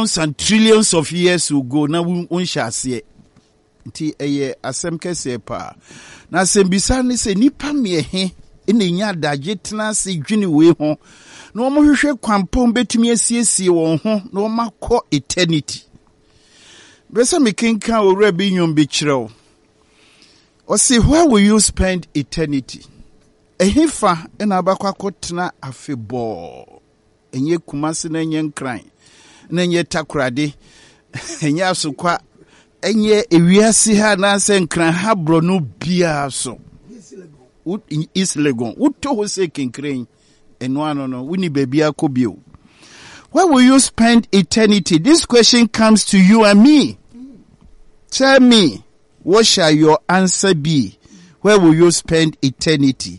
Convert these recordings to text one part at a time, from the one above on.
trillions and trillions of years will go. Now we shall see it. Nti eye asem kese pa. Na asem bisa ne se nipa miehe ene nya daje tena se dwene we ho. Na omo hwehwe kwampom betumi asiesie won ho na omo akọ eternity. Besa mekenka owura bi nyom bi kirew. O say where will you spend eternity? Ehifa ena abakwa akotena afebo. Enye kumase na enye nkran. Na enye takurade. Enye asokwa enye ewiase ha na se nkran ha bro no bia so. Is legon. Uto ho se kenkran. Eno ano no woni bebia kobio. Where will you spend eternity? This question comes to you and me. Tell me, what shall your answer be? Where will you spend eternity?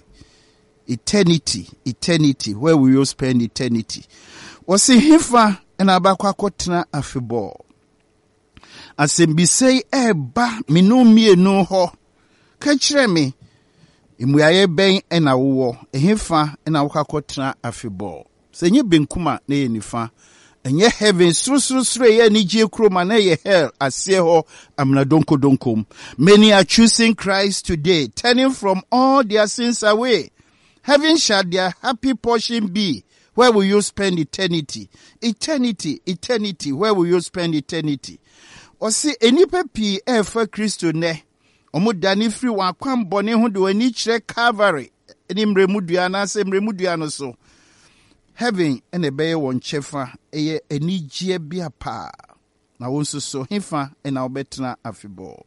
Eternity. Where will you spend eternity? Wasi hifa ena abakwa kotena afebo. Asembisei eba minu mienu ho. Kachire me. Imuyaye ben ena uwo. Hifa ena wakakotena afebo. Senye benkuma ne ye nifa. Enye heaven sru ye ni je kroma na ye hell asye ho amna donkom. Many are choosing Christ today, turning from all their sins away. Heaven shall their happy portion be. Where will you spend eternity? Eternity. Where will you spend eternity? Osi enipa pi efa Kristo ne. Omo dani free wa kwam bone ho de wani kire Calvary. Eni mremudua na se mremudua no so. Heaven ene beye won chefa eye enijie bia pa. Na wonso so hifa ena obetena afebo.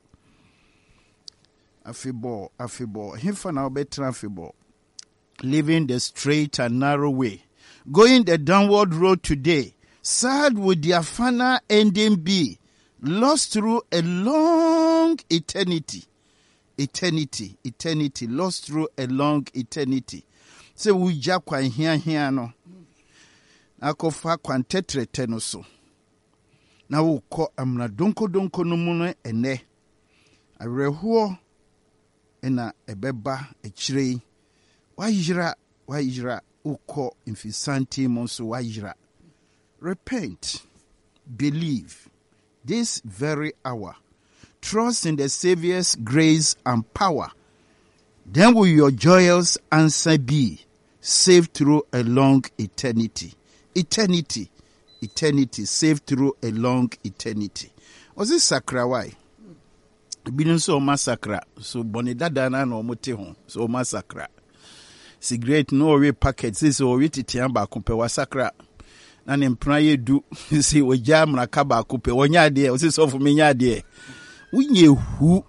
Hifa na obetena afebo. Living the straight and narrow way. Going the downward road today. Sad would their final ending be. Lost through a long eternity. Lost through a long eternity. Se wuja kwa hia no. Akofa kwa ntetrete no so. Na wuko amna donko no muno ene. Arehuo ena ebeba echirei. Wajira uko infisanti monso wajira. Repent. Believe. This very hour. Trust in the Savior's grace and power. Then will your joyous answer be saved through a long eternity. Eternity. Saved through a long eternity. Was this sakra why? Binu so massacre. So bonidada na no mote ho. So massacre. Cigarette no we packets this or we titiamba kumpe wa sakra. Na ne mpra ye du si oja mraka ba kupe wonya de o si so fu menya de. Unye hu.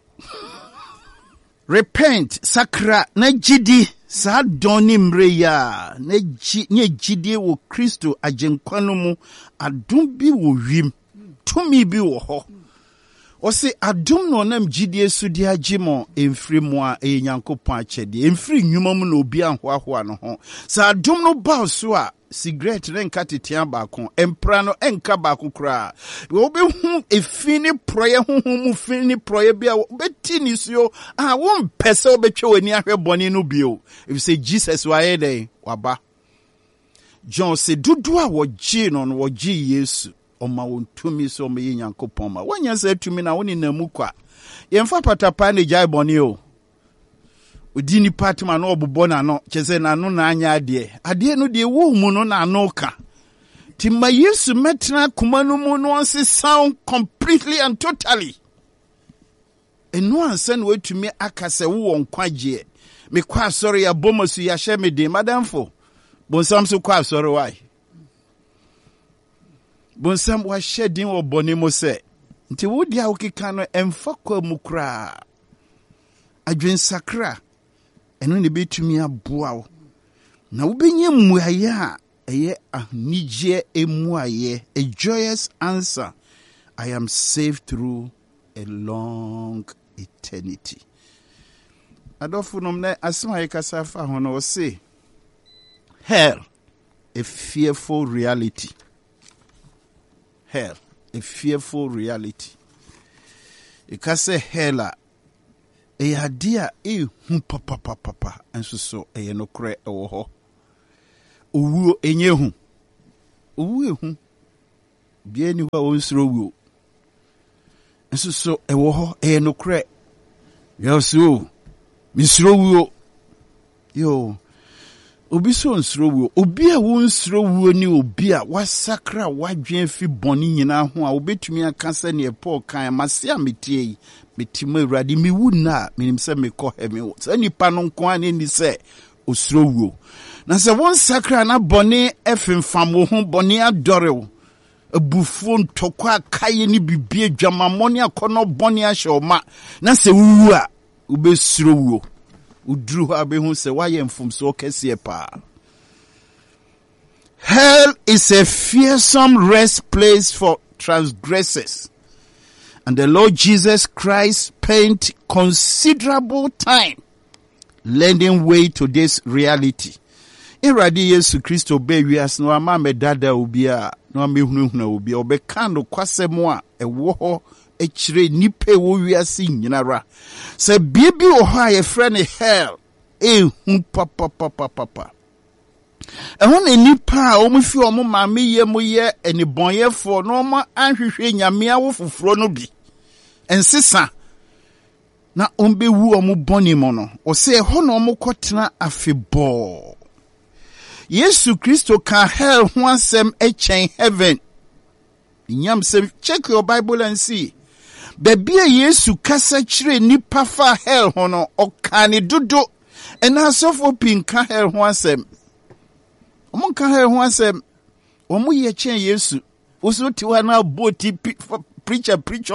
Repent sakra na jidi sa doni mreya na jidi wo Kristo ajenkwano mu adum bi wo wim tumi bi wo ho. O se adum no nam jidi esudi agimo emfiri mu a enyankopon achede emfiri nnwuma mu na obi anhoahoa no ho sa adum no ba so a cigarette renka tetian baako empra no enka baako kra wo be hu efini proye mu fini proye bia beti ni so a wo mpese obetwe wani ahwe bone no bio if say Jesus wa yede waba John se dudu a woji no woji Yesu oma wontumi so me Nyankopon ma wanya se tumi na woni namu kwa yemfa patapa ne jai bone o odini patma no obobo na no chese na no na anya ade no de wo mu no na no ka timma Yesu metna kuma no mu no onse sound completely and totally eno ansa na wetumi akase wo nkwaje me kwa sorry ya bomosu ya hye me de madamfo bonsam so kwa sorry why bonsam wa shedin wo bone mo se nti wo dia okika no emfa kwa mu kra adwen sakra eno ne betumi aboa wo na wo benye muaye a eye ahnije emuaye a joyous answer. I am saved through a long eternity. Adofunom na asema yekasa fa hono o say hell a fearful reality. Hell a fearful reality. Ikase hell eyadia hu papa enso so eye no kre ewo ho owu enye hu owu ehu bia ni ho onsuro wuo nso so ewo ho no kre yaso misuro wuo yo obi so nsuro wuo obi a wo nsuro wuo ni obi a wasakra wadwen fi boni nyina ho a obetumi aka se ne Paul kan mase a metie yi metima Awurade mi wu na menim se mekɔ hemi wo se nipa no nko ani ni se osuro wuo na se won sakra na boni efemfam wo ho boni adore wo abufuo ntɔkɔ akaye ni bibie dwamamɔne akɔnɔ bɔne ahyɛ ɔma na se wuwu a ubesuro wuo uduru hɔ abehu se wayɛ mfomso kɛseɛ paa. Hell is a fearsome rest place for transgressors, and the Lord Jesus Christ spent considerable time lending way to this reality. Iradi Yesu Kristo be wias no ama medada obi a no amehunahuna obi obeka no kwasem a ewo ho echire nipa wo wiase nyinara se biebi o ho a ye frɛ ne hell hu papa ehun nipa a o mu fi o mu ma me ye mu ye enibonyefo no mo anhwehwe nyame awo foforo no bi ensesa na ombewu o mu boni mo no o se ho no mo kotena afebɔ Yesu Kristo can hell ho asem echen heaven. Inyam say check your Bible and see. Baby Yesu kasa chire nipa fa hell ho no okane dodo. Ena sofo pin ka hell ho asem. Omo ka hell ho asem. Omo ye chen Yesu. Oso ti wa na boti preaching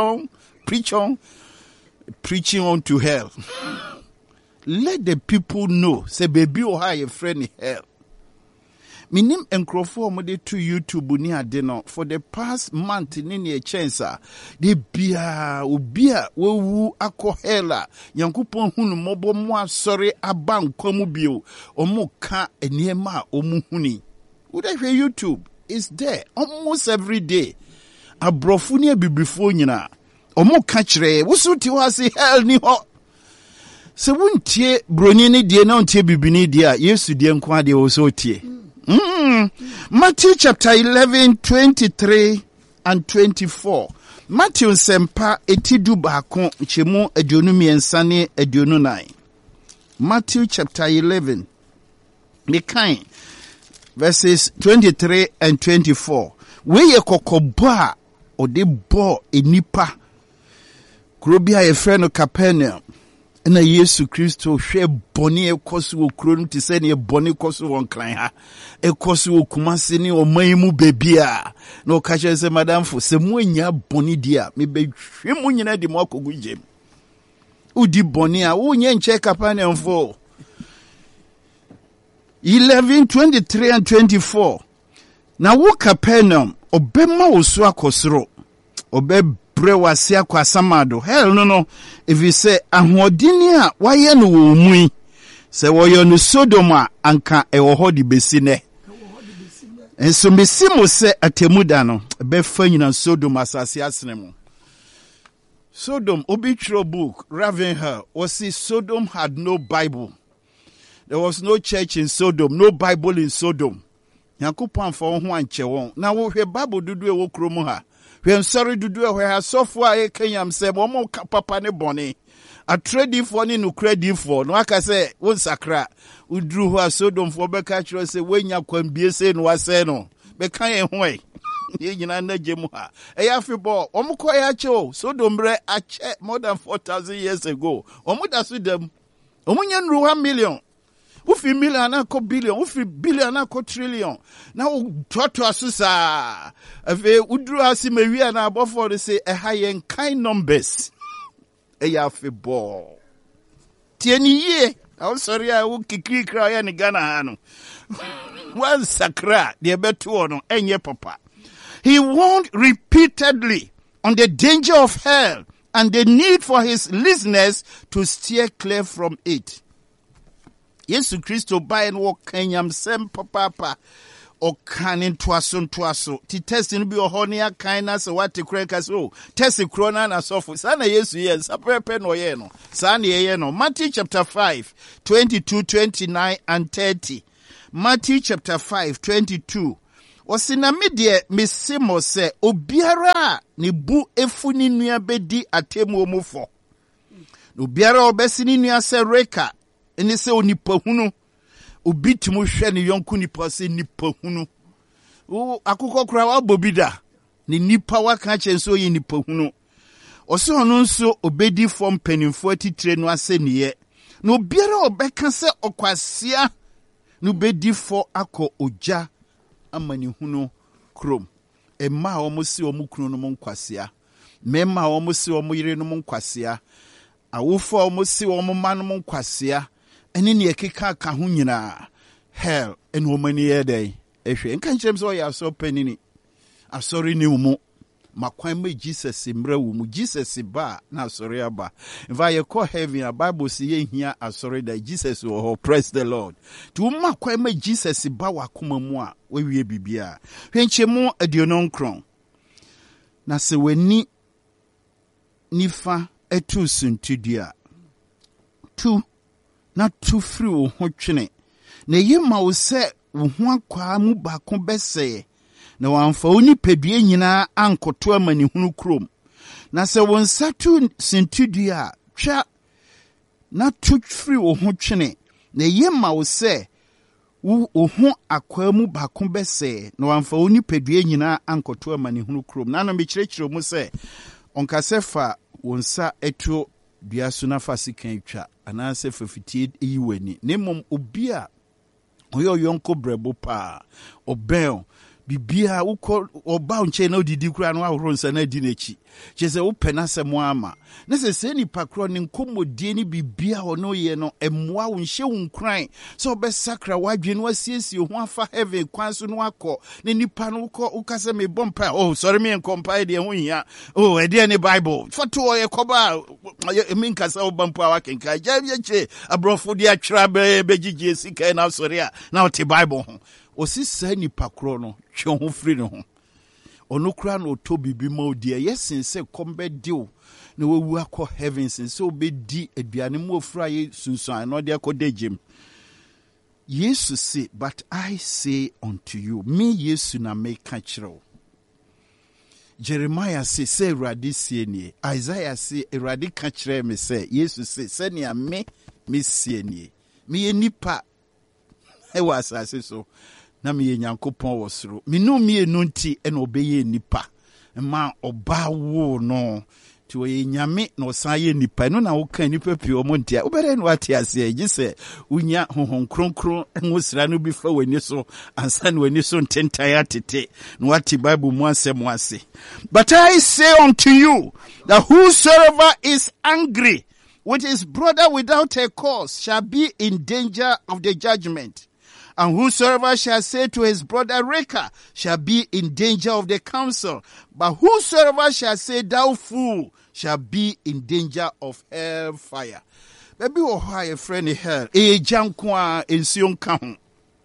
on to hell. Let the people know say baby o ha your friend hell. Minim enkrofo mo de to YouTube ni ade no for the past month ni ne chance de bia obi a wewu akọ hela yankopon hunu mobo mo asore aba nkwamu bio omo ka eniema a omu huni would I YouTube is there almost every day abrofo ni abibifo nyina omo ka kire woso ti ho ase hell ni ho se wuntie broni ni die na untie bibini die a Yesu die nko ade wo so tie. Matthew chapter 11, 23 and 24. Matthew sempa etidu baako chemu aduonu miensa ne aduonu nine. Matthew chapter 11, mekan verses 23 and 24. Weye kokobo a ode bo enipa kurobia ye frɛ no Capernaum. Na Yesu Kristo hwe boni ekoso wo kuro ti se ne boni ekoso won kran ha ekoso wo kumase ne o manmu bebia na o ka che se madam fo se mu anya boni dia me be hwe mu nyina di mo akogu jem udi boni a wo nye nche Capernaum fo 11:23 and 24. Na wo Capernaum obema wo so akosoro brewasi akwa samado hell no if you say ahodini a waye no wo mu se woyo no Sodom a anka ewo ho di besine enso mesimo se atemuda no be fa nyina Sodom asase asene mu Sodom obitro book Ravenhill was see Sodom had no Bible. There was no church in Sodom, no Bible in Sodom. Yakupon for ho anche won na wo hwe Bible dudu e wo kromu ha when sorry do do where software Kenyam say mo papa ne boni a trade for ni no credit for no aka say won sakra udru ho Sodom for be ka chiro say wenya kwambie say no wase no be kan e ho e ye nyina na gemu ha e ya febo omo ko ya che o Sodom bre a che more than 4,000 years ago omo da so dem omo nya nru 1 million ufi million na ko billion ufi billion na ko trillion na toto asusa afi udru asimewia na abofo de say e high kind numbers e ya fe bo tieni ye I'm sorry I wo kikiri kra ya ni Ghana ha no wan sakra de beto no enye papa. He warned repeatedly on the danger of hell and the need for his listeners to steer clear from it. Yesu Kristo by and walk Kenyam sem papa or canin twaso. Ti testing be a honia kindness or what to crack us all. Test the crona and so for Sana Yesu yes, a prepen or yeno. Sani yeno. Matthew chapter 5, 22, 29 and 30. Matthew chapter 5, 22. Osinamide misimo se obiara ni bu efu ni nua bedi atemu omufo. Obiara obesi ni nua se reka eni se onipa hunu. Obi timu hwe ni yonku nipa se nipa hunu. Akụkọ kura wa bobida ni nipa waka chenso yi nipa hunu. Oso ono nso obedi fom penimfo atitire no ase niye. Na obiara obeka se okwasia no bedi fo akọ oja amani hunu krom. Emma omo si omo kunu no nkwasia. Mema omo si omo yire no nkwasia. Awofo omo si omo ma no nkwasia. Ene ne ekeka ka ho nyina. Hell en omani yedey. Ehwe nka nkyerem so ya so panini. Asori ni umu. Makwan me Jesus mra wumu. Jesus ba na asori aba. If I call heaven, a Bible say ye hia asori da Jesus wo praise the Lord. Tu makwan me Jesus ba wakoma mu a we wie bibia. Hwenchemu aduonon kron. Na se wani nifa etu suntudua. Tu na tu free wo ho twene. Na yema wo se wo ho akwa mu ba ko bese. Na wamfa oni pedue nyina ankoto amani hunu krom. Na se won satu sintudua twa na tu free wo ho twene. Na yema wo se wo ho akwa mu ba ko bese. Na wamfa oni pedue nyina ankoto amani hunu krom. Na no mekyerɛkyerɛ mu se onkasefa wonsa eto dua so na fasikan twa anase fafitie eyiwani. Nemom obi a oyo yonko brebo pa obel bibia uko oba unche na odidi kura no ahoro nsa na di n'echi chese wo pena semo ama na se ni pakro ni nkomodie ni bibia ono ye no emmoa wo nhye wo nkran so obesakra wadwe no asiesie ho afa heaven kwan so no akọ ne nipa no ukase me bompa oh sorry me compile de ho hia oh e de ni bible foto ye koba me nkasa obampa wakenka jabiache abrofo de atwra begigye sika na sorry a na ote bible ho osisa ni pakro no twe ho free no ho onokura no to bibi ma odi yesin se kombe dew na wewu akọ heavens so obedi aduane mu ofura ye sunsun no de akodegem Jesus say but I say unto you me Yesu na me ka kyerɛw Jeremiah say Awurade sie nie Isaiah say Awurade ka kyerɛ me say Jesus say sɛnea me sie nie me nipa ewa asase so na me Nyankopɔn wɔ soro me no me enu nti ena obeye nipa ma oba wo no ti wo nyame na osan ye nipa no na wo kan nipa pie o montia obere no ate ase agi se unya honhon kronkron enwosira no bi fa wani so ansa na wani so ntentan atete no wate Bible mu asem ase but I say unto you that whosoever is angry with his brother without a cause shall be in danger of the judgment. And whosoever shall say to his brother Reka shall be in danger of the council. But whosoever shall say thou fool shall be in danger of hell fire. Baby wo ha friend hell. E jankwa ensio nka ho.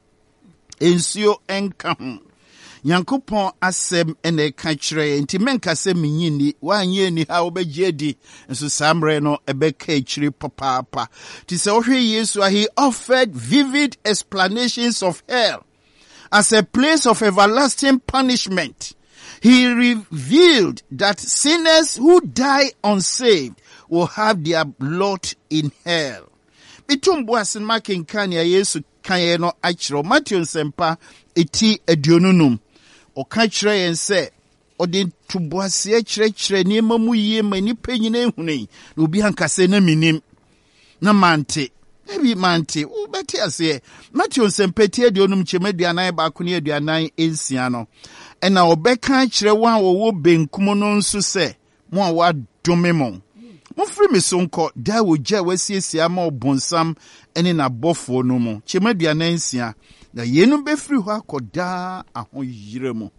Ensio enka ho. Nyankopon asem ene ka kyerɛ nti menka sɛ menyini wanye ni ha obegye di nso samre no ebeka kyiri papa ti sɛ ohwe Yesu he offered vivid explanations of hell as a place of everlasting punishment. He revealed that sinners who die unsaved will have their lot in hell. Bitumbu asen makenkania Yesu kaye no akyerɛ Matthew nsempa eti aduonunum oka kyerɛ yen sɛ ɔde tuboase kyerɛkyerɛ niema mu yie mani panyina ehunei na obi ankase na minim na mante ebi mante wo beti ase Matthew nsempeti aduonum kyemaduanan ba ko ne aduanan ensia no ɛna ɔbɛka kyerɛ wɔn a wɔwɔ benkum no nso sɛ mo a wadome mo mofiri me so nkɔ da wogya wasiesia ma ɔbonsam ɛne n'abɔfo no mu kyemaduanan ensia na yenu befiri hɔ akɔda ahoyire mu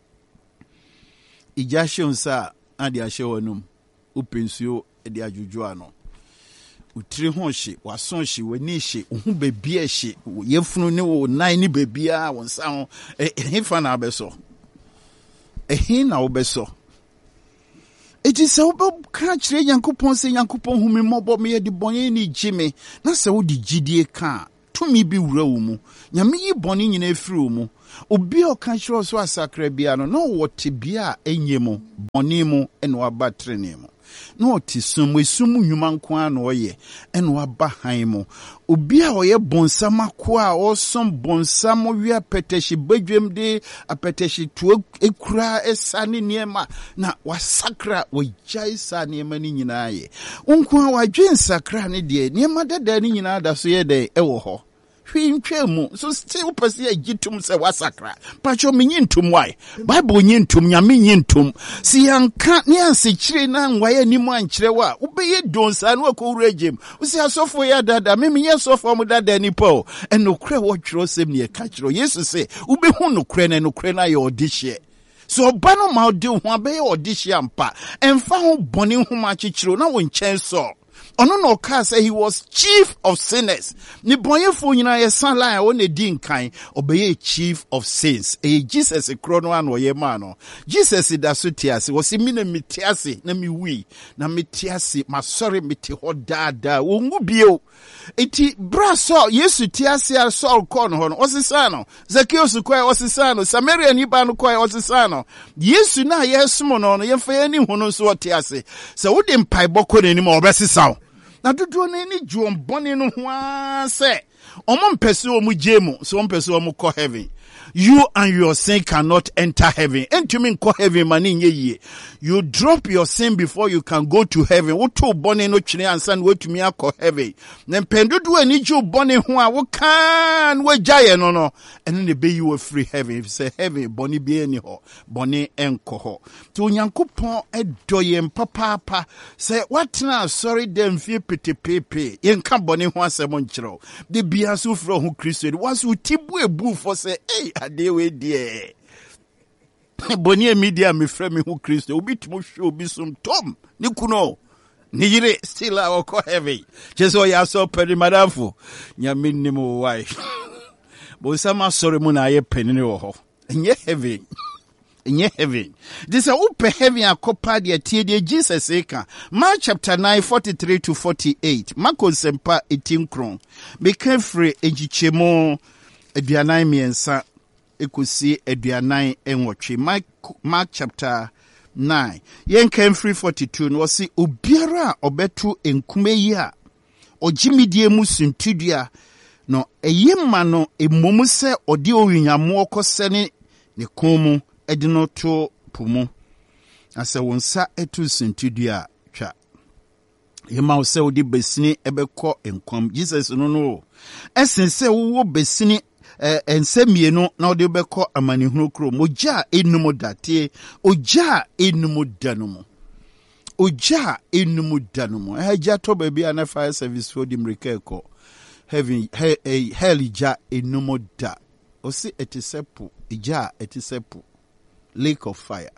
ija hyonsa ade ahye wonum upensuo de adwudwo ano utiri ho hye wason hye wani hye ohu bebi hye yefunu ne wo nan ne bebia wonsa ho ehefa na abeso ehin na obeso eti se obka kyerɛ Nyankopɔn se Nyankopɔn humi mmɔbɔ me yɛ de bɔne ni gyime na se wo de gidie ka tumi bi wura wo mu nyame yi bɔne nyina efiri wo mu obi o kan hiro so asakra bia no wote bia enyemu boni mu ene waba trene mu no ti sumu nnwuma nko a no ye ene waba han mu obi a oye bonsam akoa o som bonsam wi apeteshi badwem de apeteshi to ekura esane niema na wasakra wajai sa niema ni nyina ye nko a wadwen sakra ne de niema dada ni nyina da so ye de ewo ho hwintwemu so still pese agitum se wasakra pacho menyintum why bible nyintum nyame nyintum si yanka ne ansekire na nwaye nimu ankire wa ubeye donsa no akouragem usi asofo ya dada memenye sofo mu dada nipo enokre wo twiro sem ne ka kiro yesu se ubehu nokre na ye odihye so obano ma odi ho abeye odihye ampa emfa ho bone ho ma kikiro na wo nchen so ono no ka say he was chief of sinners ni bonyefo nyina ye san line o ne di nkan obeye chief of sins Jesus krono an oye ma no Jesus da so tiase wo se mi na mitiase na mi wi na mitiase ma sorry miti ho dada wo ngu bio eti braso Yesu tiase a Saul kon ho no osisano Zacchaeus kwai osisano Samaria ni ba no kwai osisano Yesu na yesumo no no yemfa yani hu no so tiase se wo de mpai bokọ ni ma obesisaw na dodo na ni juom bone no ho ase omo mpese omu jemu so mpese omu ko heaven you and your sin cannot enter heaven entumi nko heaven mani nye yie you drop your sin before you can go to heaven woto bone no twene ansa na wetumi akọ heaven na mpendodo ani ju bone ho a wo kan wajaye no eno ne be you free heaven say heaven bone bi ani ho bone enko ho to Onyankopon edoye mpapapa say watna sorry dem fie petepepe yenka bone ho asem nkyerɛw de bia so fro ho Kristo was utibu ebu for say adewe die boni media me frɛ me ho Kristo obi timo hwe obi som tom ni kuno ni yire still our ko heavy jeso ya so perimadafo nyame nimo wai bo sama sorry mu na ye penini wo ho enye heavy this a upe heavy akopa de tie de Jesus eka Mark chapter 9 43 to 48 Marko sempa 18 kron be free egichemo aduanan miensa ekusi aduanan enwotwe Mark chapter 9 yen free 42 no si obiara obetu enkume yi a ogimidie mu suntudua no eyema no emomu se odi owunyamo okosene ne komu edino to pumu asa wonsa etu suntudua twa yema wo se odi besini ebekọ enkwam Jesus no esense wo besini ensemienu na odi bekọ amanihunu kro moja enum date oja enum danumu eja to baby ana fire service for dimreka eko heaven hell ja enum da osi etisepu ija etisepu lake of fire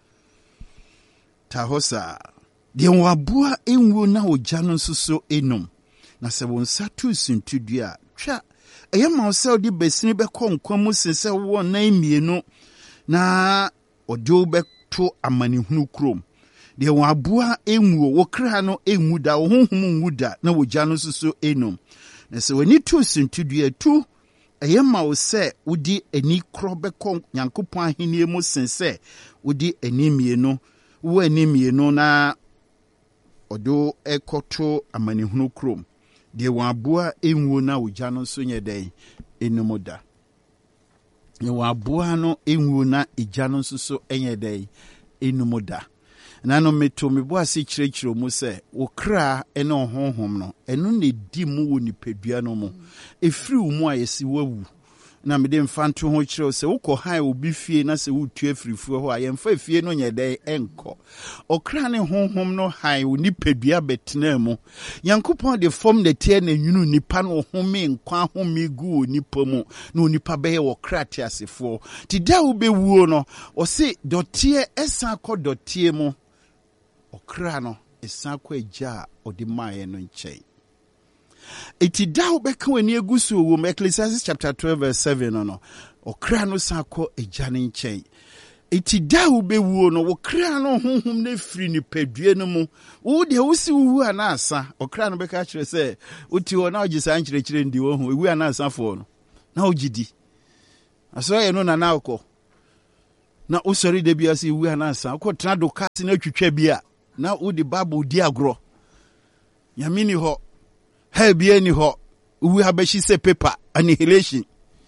tahosa de wabua enwo na oja no nsoso enum na se wonsa tu suntudua twa eyema ose di besini bekọ nkwamu sense wo na emienu na odo beto amanihunu krom de wabua enwo wokra no enwu da honhom nwu da na woja no nsoso enum na se wani tu suntudua tu eyema ose udi eni kro bekọ Nyankopon ahenie mu sense udi enimienu wo enimienu na odo ekoto amanihunu krom de wabua enwo na oja no so nyeden enumoda de wabua no enwo na eja no so enyeden enumoda na no meto mebo ase kirekiro mu se wokra ene honhom no eno ne di mu wo nipadua no mu efiri wo mu ayesi wawu na mede mfanto ho kireo se wokọ han obi fie na se wotu afirifuo ho ayemfa fie no nyeden enko okra ne honhom no han wo nipadua betena mu Nyankopon de form de tie na nwunu nipa no home nkwa home gu nipa mu na nipa beye wokra te asefo ti da wo bewuo no o se dotie esa kọ dotie mu okra no esa kọ eja odi maaye no nkyɛn eti da obeka wani egusu wo Ecclesiastes chapter 12 verse 7 no okra no sako ejane nkyɛn eti da obewuo no okra no honhom na firi ni padue no mu wo de wo si wu anasa okra no beka kyerɛ sɛ oti wo na ogisa nkyerɛkyerɛ ndi wo ho ewu anasa fo no na ogidi Aso ye no na na akọ. Na usori de bia si wu anansa. Akọ tena do cast na twetwa bia. Na wo di Bible di agro. Yamini ho. He bia ni ho. Wu ha beshi se paper annihilation.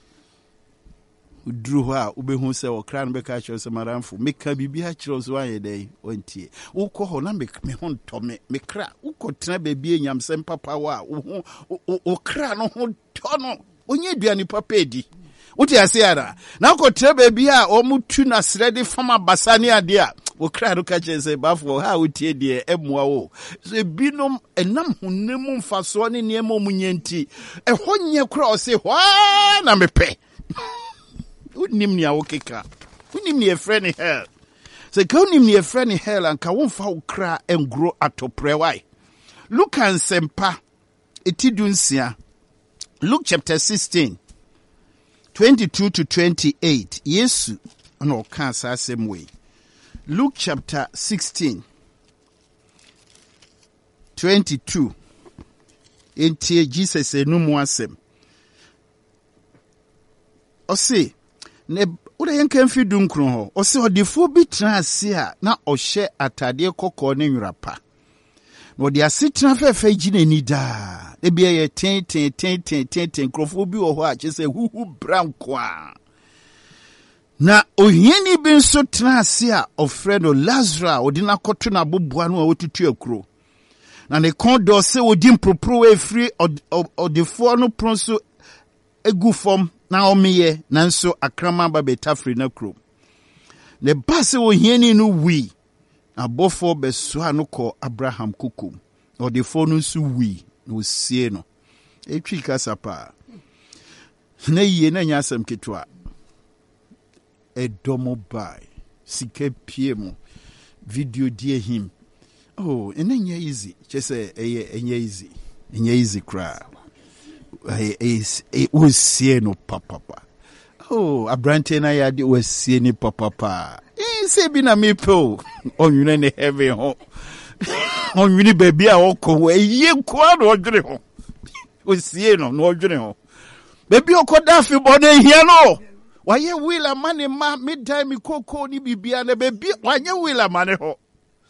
Udru ho a ubehu se wo kra no be ka kire se maramfo. Meka bibia kire so anye dai ontie. Ukọ ho na me ho ntome. Me kra ukọ tena baabi enyamsem papa wa wo kra no ho tono. Onye duani papa edi. Uti asiara. Na ko trebe bia o mutu na srede fama basani ade a wo kra no ka che se bafo ha utie de emua wo. So binom enam honnem mfaso ne niam omunyanti. Ehonye kra o se hwa na mepe. Unim ni awo keka. Unim ni efre ni hell. Se ka unim ni efre ni hell anka wonfa wo kra engro atopre wai. Look and sempa etidunsia. Luke chapter 16, 22 to 28. Yesu, no, can't say same way. Luke chapter 16, 22. Enti Jesus enum asem. Ose, ne ura yenka mfi dunkron ho. Ose odifo bi tena ase a na ohye atade kokko ne nwrapa. No dia sitna fefe gine ni da. E bia ye ten krofo bi wo ho a che se huhu branko a. Na ohiani bi nso tena ase a ofre no Lazarus odina koto na boboa no a wotutu akuro. Na ne kondo se odi mpropro we free odefo no pronso egu fom na omiye nanso akrama ba betafri na kuro. Ne base ohiani no wi abofo besoa no ko Abraham kukum. O de fonu su wi no sie no. Etwi kasapa. Na yie na nyasam ketwa. Edomo bai. Sike piemo. Video die him. Oh, enye easy. Chese enye easy. Enye easy kra. O sie no papa. Oh, abrante na ya de o sie ni papa. Se bi na me po onwune ne heaven ho onwune baby a okọ eye kwa na odwere ho osie no na odwere ho baby okoda afi bo na hia no waye wila mane ma midtime koko ni bibia na baby waye wila mane ho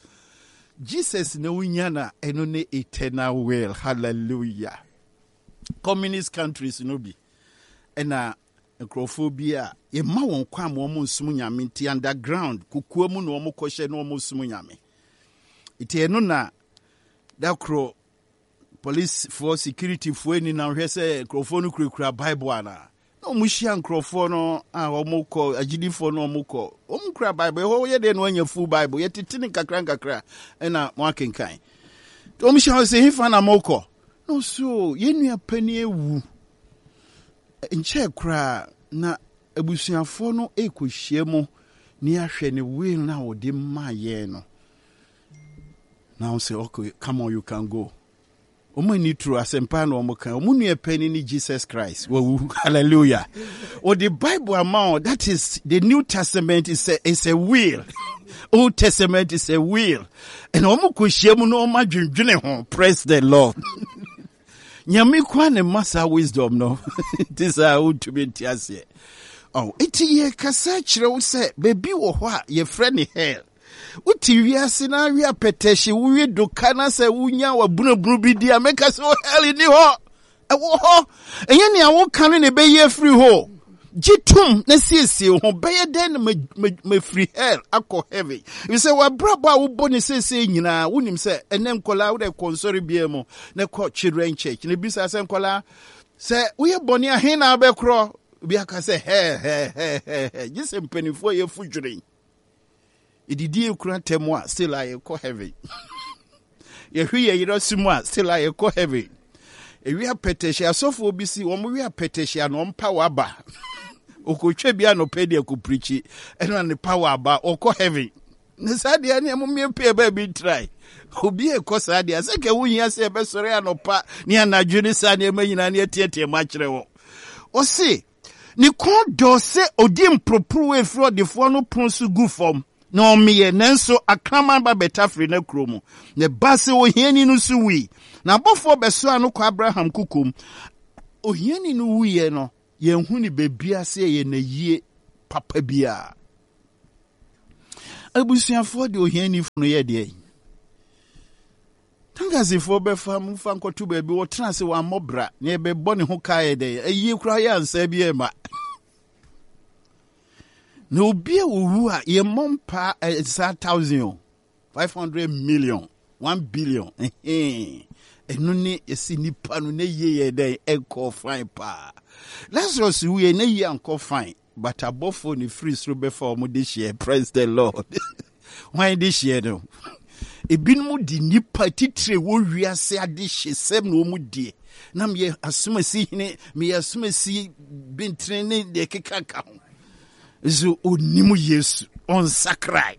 Jesus na wunya na eno ne eternal will. Hallelujah. Communist countries no bi ena Necrophobia, ye ma won kwa mo nsum nyame ti underground kukuo mu no mo kohye no mo nsum nyame ite eno na dakro police for security for ni na hwese necropho no kurakura Bible ana no mo hia necropho no a mo ko agidifo no mo ko mo kura Bible ho ye de no anya full Bible ye titini kakra na mo akenkan to mo hia se hifa na mo ko no so ye nua pani ewu nche kra na abusuafo no ekohie mu ni ahwe ne will na wode maye no now say okay come on you can go omani true asempa no omoka omunu epani ni Jesus Christ. Hallelujah. Or the Bible amount that is the New Testament is a will. Old Testament is a will. And omokohie mu no omadwendwene ho. Praise the Lord. Nyame kwa ne masa wisdom no. This is how to be tiase. Oh, iti ye kasa kire wo se baby wo ho a ye friend hell. Uti wiase na wi apetehye wo wi doka na se wunya wa bunabunu bi dia make so hell ni ho. E wo ho. Enye ne awo kan ne be ye free ho. Jitum na siesie ho be ye den me free hell akọ heaven. You say wa brabo a wo boni siesie nyina wonim se ene nkola wo de konsori bia mu na ko children church ne bisa se nkola se wo ye boni a he na abekro bia ka se he jise mpanifo ye fudwure ididi ekura temo a still aye ko heaven ye hwiye yiro simu a still aye ko heaven ewi apetehye asofo obi si wo mo wi apetehye no mpa waba okotwe bia no pedi akuprichi eno ne power aba okọ heaven ne sadia ne mo mpe ba bi try obi e ko sadia se ke wunya se be sore anopa ne anadwo ne sadia manyina ne tietie ma kire wo o se ni kon do se odi mpropro we fro defo no pronsu gu form na omiye nanso akrama ba betafri na kromu ne base ohiani no suwi na bofo beso ano kwa Abraham kukum ohiani no wiye no Yenhu ni bebia se ye na yie papa bia. Abusuafo de ohiani funu ye de. Tangazifo be fa mu fa nkoto ba bi wo tena se wa mobra na be bone ho kae de. Ayi kura ya ansa bi e ma. Na obi a owu a ye mompa 500 million 1 billion enu ni esi nipa no na ye den enko fine pa. Lazarus we na ye anko fine but abofo ni free sro be for mo de share. Praise the Lord. Why this year no ebinmu di nipa titire wo wiase ade hyesem no mu die na me asomasi hene me asomasi bintre ne de kekaka ho zo onimu Yesu on sakrai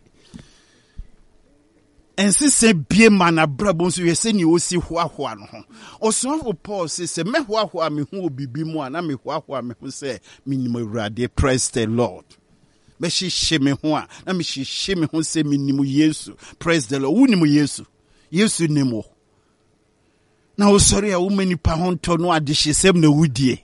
ensi se bie mana brabo so yese ni osi hoahoa no ho osofo Paul se me hoahoa me hu obibi mu ana me hoahoa me hu se minimo Awurade. Praise the Lord. Me shime ho a na me shime ho se minimo Yesu. Praise the Lord. Wunimu Yesu. Yesu nimo. Na osori a wumani pa ho nto no adehyesem na wudie.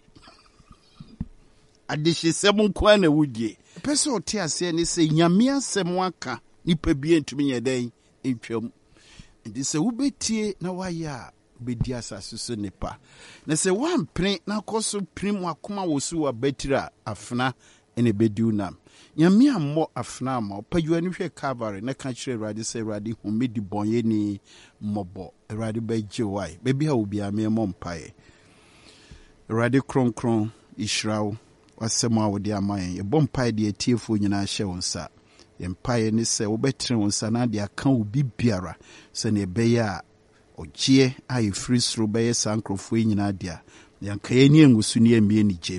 Adehyesem nko na wudie. Pese ote ase ni se nyame asem aka nipa bi entumi yeden entwam. Ndi se wubetie na waya bedi asase so nipa. Na se wampre na koso prim wakoma wosu wa betira afna ene bediunam. Nyame ammo afna ma pajuani hwe Calvary na ka kire Awurade se Awurade humedi bonye ni mobo Awurade beje wai bebi ha obi ame mo mpae Awurade kronkron Israel wasema awode amaye ebompae de atiefo nyina hye wonsa yempae ni se wobetre wonsa na de aka obi biara se ne beya ogie ayi free sro beye sankrofo nyina dia yankaye ni engusu ni emie ni jem.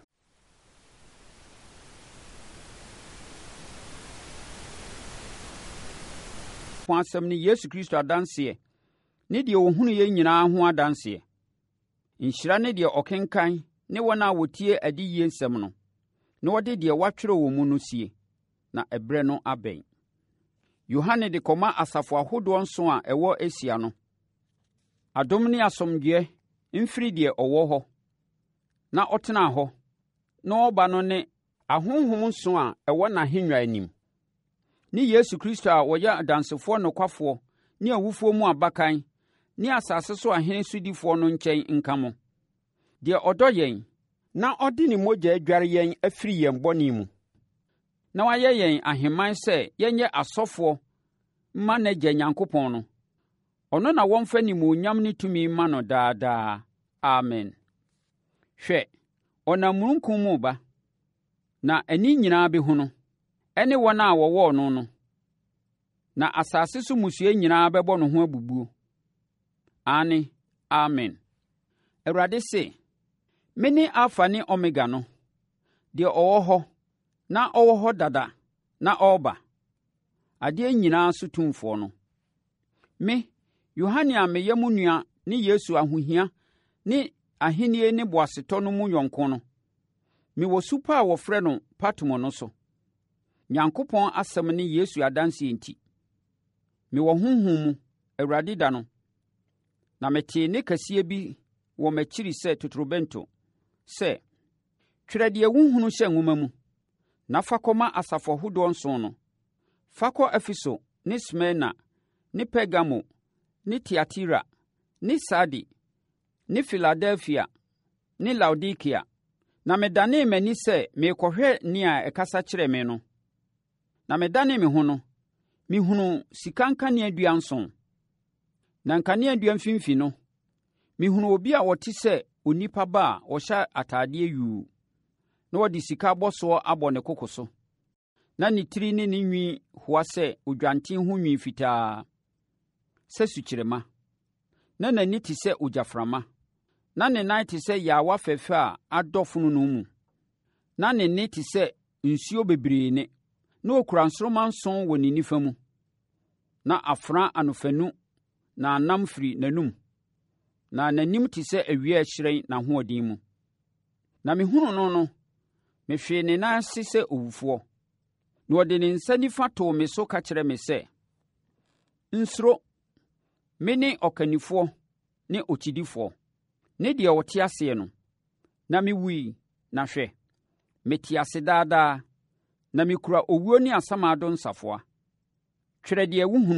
Asɛm ni Yesu Kristo adanse ne de ohunu ye nyinaa ho adanse nhyira ne de okenkan ne wona wotie adiye nsɛm no na wɔde de watwere wɔ mu no sie na ɛbrɛ no abɛn. Yohane de kɔma asafo ahodoɔ nso a ɛwɔ Asia no adom ne asomdwoe mfiri de ɔwɔ hɔ na ɔtena hɔ na ɔba no ne ahonhom nso a ɛwɔ n'ahennwa anim ni Yesu Kristo a wɔyɛ adansefoɔ nokwafoɔ ne awufoɔ mu abakan ne asase so ahene sodifoɔ no nkyɛn nka mo. Deɛ ɔdɔ yɛn na ɔde ne mogya adware yɛn afiri yɛn bɔne mu na wayɛ yɛn aheman sɛ yɛnyɛ asɔfoɔ mma n'Agya Nyankopɔn no. Ɔno na wɔmfa nimonyam ne tumi ma no daadaa. Amen. Hwɛ, ɔnam mununkum mu ba na ani nyinaa bɛhu no ɛne wɔn a wɔwɔ no no, na asase so musue nyinaa bɛbɔ no ho abubuo. Ane, amen. Awurade se, mene Alfa ne Omega no, deɛ ɔwɔ hɔ, na ɔwɔ hɔ dada, na ɔreba, adeɛ nyinaa so tumfoɔ no. Me, Yohane a meyɛ mo nua ne Yesu ahohia ne ahennie ne boasetɔ no mu yɔnko no, mewɔ supa a wɔfrɛ no Patmo no so. Nyankopɔn asɛm ne Yesu adanse enti mewɔ honhom mu Awurade da no na metee ne kɛseɛ bi wɔ m'akyiri sɛ totorobɛnto sɛ twerɛ deɛ wohunu hyɛ nwoma mu na fa kɔma asafo ahodoɔ nson no, fa kɔ Efeso ne Smyrna ne Pergamo ne Tiatira ne Sardi ne Filadelfia ne Laodikea. Na medanee m'ani sɛ merekɔhwɛ nea ɛkasa kyerɛ me no. Na medane me ho no, mihunu sika nkaneadua nson. Na nkaneadua mfimfini no, mihunu obi a wɔte sɛ onipa ba a ɔhyɛ atadeɛ yuu, na wɔde sika abɔsoɔ abɔ ne koko so. Na ne tiri ne ne nwi hoa sɛ odwanten ho nwi fitaa, sɛ sukyerɛma. Na n'ani te sɛ ogyaframa. Na ne nan te sɛ yaawa fɛfɛ a adɔ fononoo mu. Na ne nne te sɛ nsuo bebree ne. Na okura nsoroma nson wɔ ne nifa mu. Na afra anofanu na anam firi n'anum. Na n'anim te sɛ awia hyerɛn n'ahoɔden mu. Na mehunu no no, mehwee ne nan ase sɛ owufoɔ. Na ɔde ne nsa nifa too me so ka kyerɛ me sɛ, nsuro, me ne ɔkannifoɔ ne okyidifoɔ, ne deɛ ɔte aseɛ no. Na mewui, Na hwɛ, mete ase daadaa, na mekura owuo ne asamado nsafoa. Twerɛ deɛ wohunu